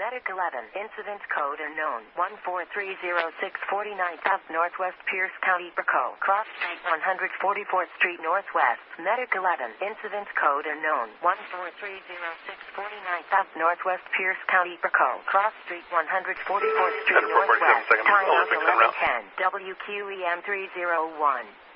Medic 11. Incident code unknown. 1430649 South Northwest Pierce County, Brico. Cross Street 144th Street Northwest. Medic 11. Incident code unknown. 1430649 South Northwest Pierce County, Brico. Cross Street 144th Street Northwest. Time is 11:10. WQEM 301.